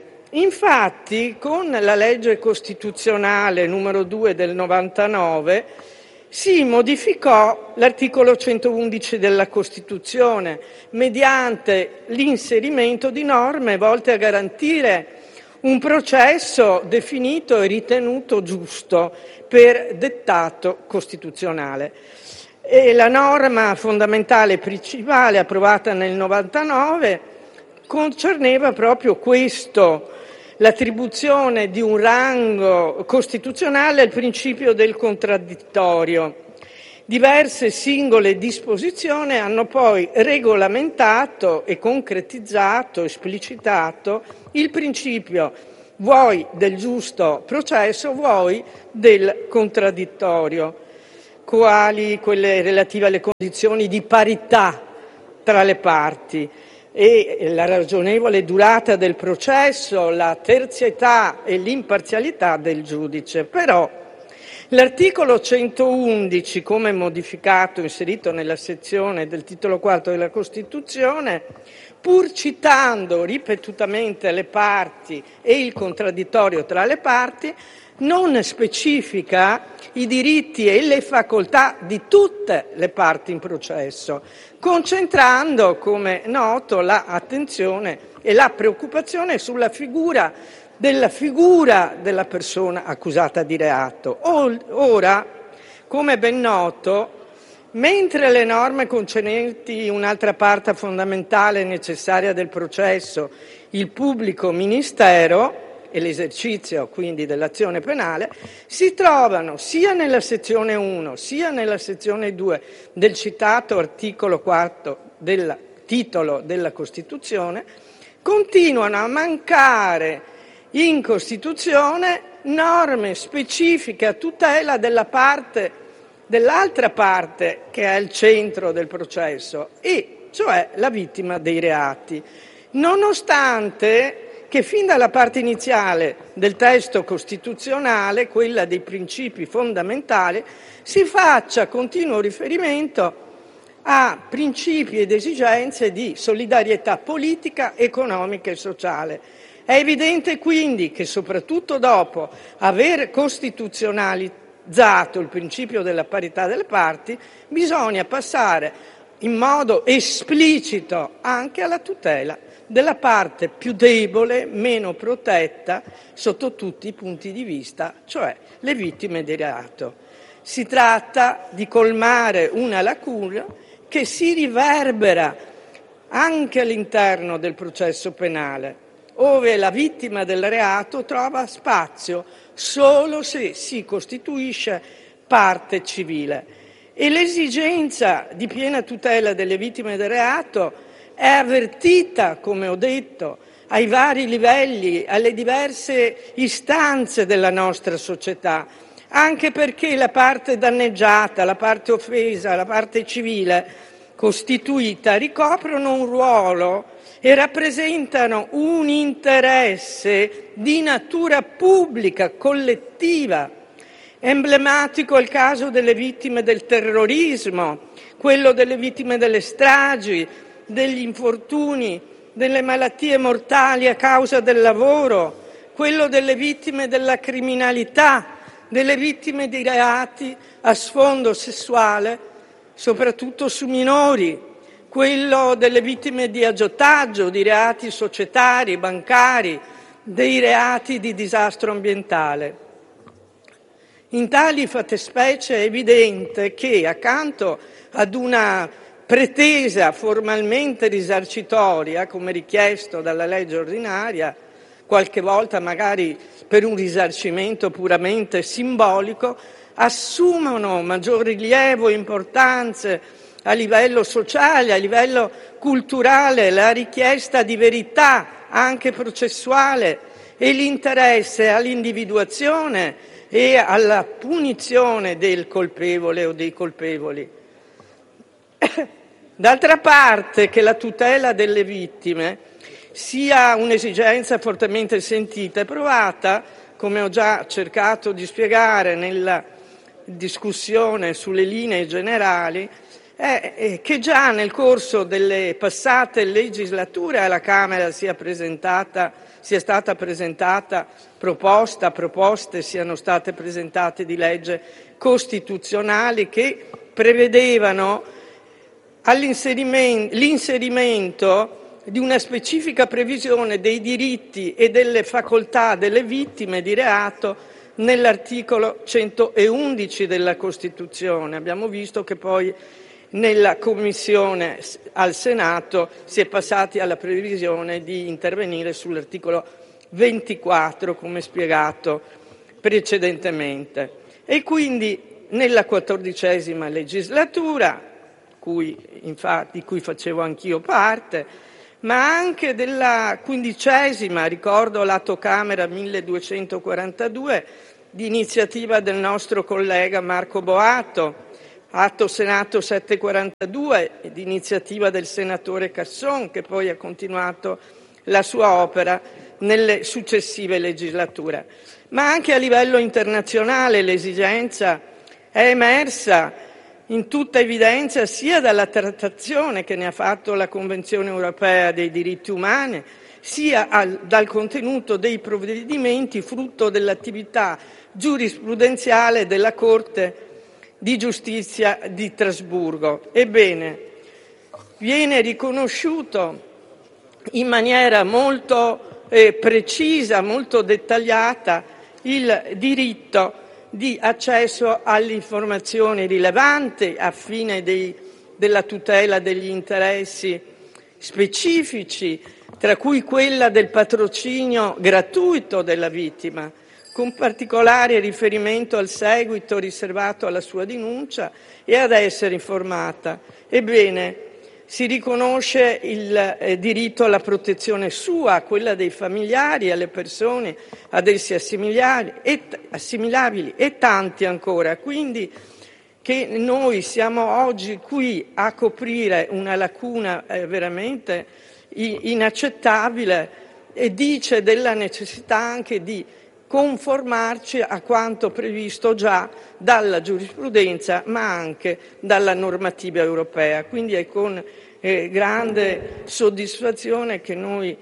Infatti, con la legge costituzionale numero 2 del 99 si modificò l'articolo 111 della Costituzione mediante l'inserimento di norme volte a garantire un processo definito e ritenuto giusto per dettato costituzionale. E la norma fondamentale principale approvata nel 99 concerneva proprio questo, l'attribuzione di un rango costituzionale al principio del contraddittorio. Diverse singole disposizioni hanno poi regolamentato e concretizzato, esplicitato il principio vuoi del giusto processo, vuoi del contraddittorio, quali quelle relative alle condizioni di parità tra le parti e la ragionevole durata del processo, la terzietà e l'imparzialità del giudice. Però l'articolo 111, come modificato, inserito nella sezione del titolo IV della Costituzione, pur citando ripetutamente le parti e il contraddittorio tra le parti, non specifica i diritti e le facoltà di tutte le parti in processo, concentrando, come noto, l'attenzione e la preoccupazione sulla figura della persona accusata di reato. Ora, come ben noto, mentre le norme concernenti un'altra parte fondamentale e necessaria del processo, il pubblico ministero e l'esercizio quindi dell'azione penale, si trovano sia nella sezione 1 sia nella sezione 2 del citato articolo 4 del titolo della Costituzione, continuano a mancare in Costituzione norme specifiche a tutela dell'altra parte che è al centro del processo, e cioè la vittima dei reati, nonostante che fin dalla parte iniziale del testo costituzionale, quella dei principi fondamentali, si faccia continuo riferimento a principi ed esigenze di solidarietà politica, economica e sociale. È evidente quindi che soprattutto dopo aver costituzionalizzato il principio della parità delle parti, bisogna passare in modo esplicito anche alla tutela della parte più debole, meno protetta sotto tutti i punti di vista, cioè le vittime di reato. Si tratta di colmare una lacuna che si riverbera anche all'interno del processo penale, ove la vittima del reato trova spazio solo se si costituisce parte civile. E l'esigenza di piena tutela delle vittime del reato è avvertita, come ho detto, ai vari livelli, alle diverse istanze della nostra società, anche perché la parte danneggiata, la parte offesa, la parte civile costituita ricoprono un ruolo e rappresentano un interesse di natura pubblica, collettiva. Emblematico è il caso delle vittime del terrorismo, quello delle vittime delle stragi, degli infortuni, delle malattie mortali a causa del lavoro, quello delle vittime della criminalità, delle vittime di reati a sfondo sessuale, soprattutto su minori, quello delle vittime di aggiotaggio, di reati societari, bancari, dei reati di disastro ambientale. In tali fattispecie è evidente che, accanto ad una pretesa formalmente risarcitoria, come richiesto dalla legge ordinaria, qualche volta magari per un risarcimento puramente simbolico, assumono maggior rilievo e importanza a livello sociale, a livello culturale, la richiesta di verità anche processuale e l'interesse all'individuazione e alla punizione del colpevole o dei colpevoli. D'altra parte, che la tutela delle vittime sia un'esigenza fortemente sentita e provata, come ho già cercato di spiegare nella discussione sulle linee generali, è che già nel corso delle passate legislature alla Camera sia stata presentata proposte siano state presentate di legge costituzionali che prevedevano l'inserimento di una specifica previsione dei diritti e delle facoltà delle vittime di reato nell'articolo 111 della Costituzione. Abbiamo visto che poi nella Commissione al Senato si è passati alla previsione di intervenire sull'articolo 24, come spiegato precedentemente. E quindi nella 14ª legislatura, di cui facevo anch'io parte, ma anche della 15ª, ricordo l'Atto Camera 1242, di iniziativa del nostro collega Marco Boato, Atto Senato 742, di iniziativa del senatore Casson, che poi ha continuato la sua opera nelle successive legislature. Ma anche a livello internazionale l'esigenza è emersa in tutta evidenza sia dalla trattazione che ne ha fatto la Convenzione europea dei diritti umani, sia dal contenuto dei provvedimenti frutto dell'attività giurisprudenziale della Corte di giustizia di Strasburgo. Ebbene, viene riconosciuto in maniera molto precisa, molto dettagliata, il diritto di accesso alle informazioni rilevanti a fine della tutela degli interessi specifici, tra cui quella del patrocinio gratuito della vittima, con particolare riferimento al seguito riservato alla sua denuncia e ad essere informata. Ebbene, si riconosce il diritto alla protezione sua, a quella dei familiari, alle persone ad essi assimilabili e tanti ancora. Quindi che noi siamo oggi qui a coprire una lacuna veramente inaccettabile e dice della necessità anche di conformarci a quanto previsto già dalla giurisprudenza ma anche dalla normativa europea. Quindi è con grande soddisfazione che noi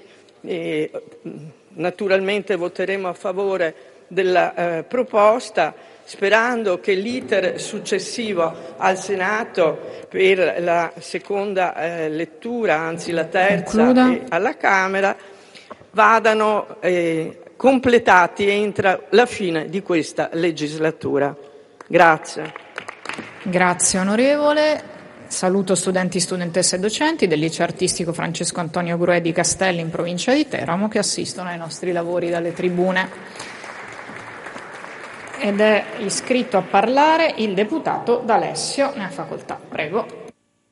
naturalmente voteremo a favore della proposta, sperando che l'iter successivo al Senato per la seconda lettura, anzi la terza, e alla Camera, vadano completati entro la fine di questa legislatura. Grazie. Grazie onorevole. Saluto studenti, studentesse e docenti del Liceo Artistico Francesco Antonio Gruè di Castelli in provincia di Teramo che assistono ai nostri lavori dalle tribune. Ed è iscritto a parlare il deputato D'Alessio. Ne ha facoltà. Prego.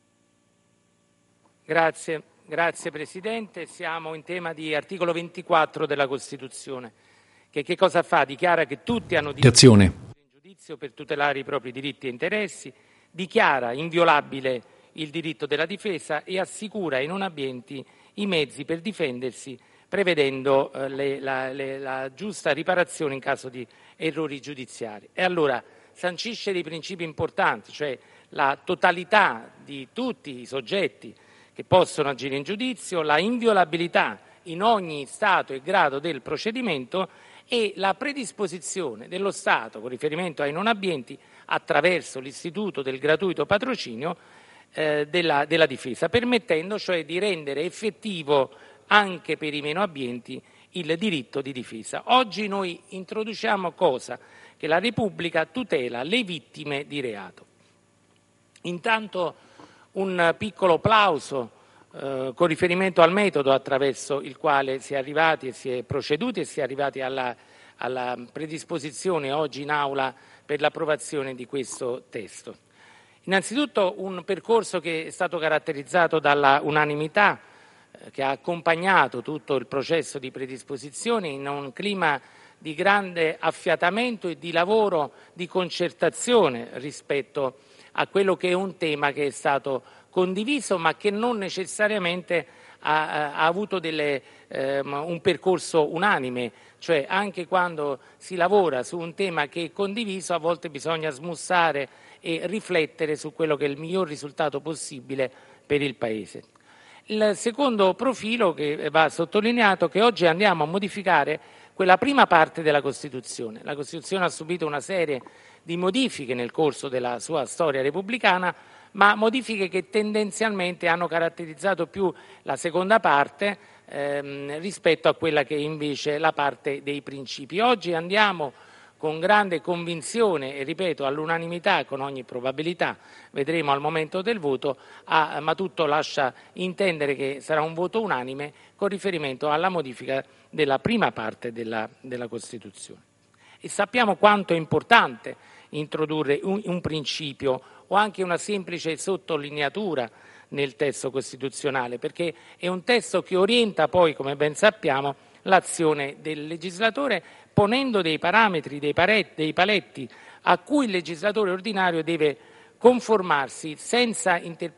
Grazie Presidente. Siamo in tema di articolo 24 della Costituzione, che cosa fa? Dichiara che tutti hanno diritto in giudizio per tutelare i propri diritti e interessi, dichiara inviolabile il diritto della difesa e assicura ai non abbienti i mezzi per difendersi, prevedendo la giusta riparazione in caso di errori giudiziari. E allora sancisce dei principi importanti, cioè la totalità di tutti i soggetti che possono agire in giudizio, la inviolabilità in ogni stato e grado del procedimento e la predisposizione dello Stato con riferimento ai non abbienti attraverso l'istituto del gratuito patrocinio della difesa, permettendo cioè di rendere effettivo anche per i meno abbienti il diritto di difesa. Oggi noi introduciamo cosa? Che la Repubblica tutela le vittime di reato. Intanto un piccolo plauso con riferimento al metodo attraverso il quale si è arrivati e si è proceduti e si è arrivati alla predisposizione oggi in aula per l'approvazione di questo testo. Innanzitutto un percorso che è stato caratterizzato dalla unanimità che ha accompagnato tutto il processo di predisposizione in un clima di grande affiatamento e di lavoro di concertazione rispetto a quello che è un tema che è stato condiviso ma che non necessariamente ha avuto un percorso unanime, cioè anche quando si lavora su un tema che è condiviso a volte bisogna smussare e riflettere su quello che è il miglior risultato possibile per il Paese. Il secondo profilo che va sottolineato è che oggi andiamo a modificare quella prima parte della Costituzione. La Costituzione ha subito una serie di modifiche nel corso della sua storia repubblicana, ma modifiche che tendenzialmente hanno caratterizzato più la seconda parte rispetto a quella che è invece la parte dei principi. Oggi andiamo con grande convinzione e, ripeto, all'unanimità, con ogni probabilità, vedremo al momento del voto, ma tutto lascia intendere che sarà un voto unanime con riferimento alla modifica della prima parte della Costituzione. E sappiamo quanto è importante introdurre un principio o anche una semplice sottolineatura nel testo costituzionale, perché è un testo che orienta poi, come ben sappiamo, l'azione del legislatore, ponendo dei parametri, dei paletti a cui il legislatore ordinario deve conformarsi senza interpretare